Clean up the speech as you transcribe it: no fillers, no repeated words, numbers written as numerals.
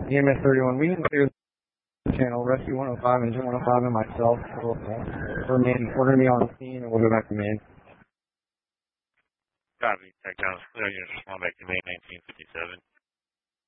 EMS 31, we didn't clear the channel. Rescue 105, Engine 105, and myself. We're going to be on the scene, and we'll go back to main. Copy. Tech down. Clear units respond back to main 1957.